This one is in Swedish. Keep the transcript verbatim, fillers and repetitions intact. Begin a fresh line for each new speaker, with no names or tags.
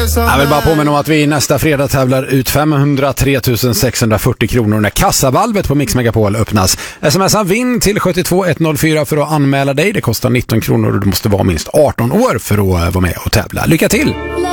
Jag vill bara påminna om att vi nästa fredag tävlar ut femhundratre tusen sexhundrafyrtio kronor när kassavalvet på Mix Megapol öppnas. Smsa vinn till sju två ett noll fyra för att anmäla dig. Det kostar nitton kronor och du måste vara minst arton år för att vara med och tävla. Lycka till!